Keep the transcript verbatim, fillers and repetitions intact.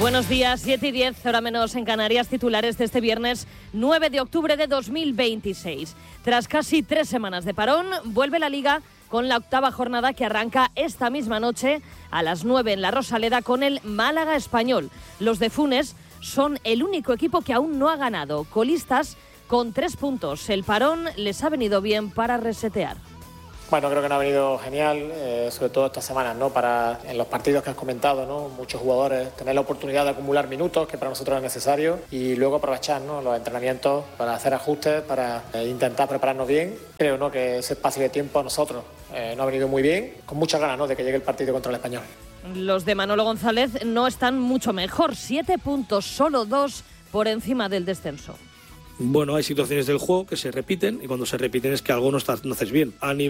Buenos días, siete y diez, hora menos en Canarias, titulares de este viernes nueve de octubre de dos mil veintiséis. Tras casi tres semanas de parón, vuelve la Liga con la octava jornada que arranca esta misma noche a las nueve en la Rosaleda con el Málaga Español. Los de Funes son el único equipo que aún no ha ganado, colistas con tres puntos. El parón les ha venido bien para resetear. Bueno, creo que nos ha venido genial, eh, sobre todo estas semanas, ¿no? Para, en los partidos que has comentado, ¿no? Muchos jugadores tener la oportunidad de acumular minutos, que para nosotros es necesario, y luego aprovechar, ¿no? Los entrenamientos para hacer ajustes, para eh, intentar prepararnos bien. Creo, ¿no? que ese espacio de tiempo a nosotros eh, nos ha venido muy bien, con muchas ganas, ¿no? de que llegue el partido contra el Español. Los de Manolo González no están mucho mejor, siete puntos, solo dos por encima del descenso. Bueno, hay situaciones del juego que se repiten y cuando se repiten es que algo no, está, no haces bien. A nivel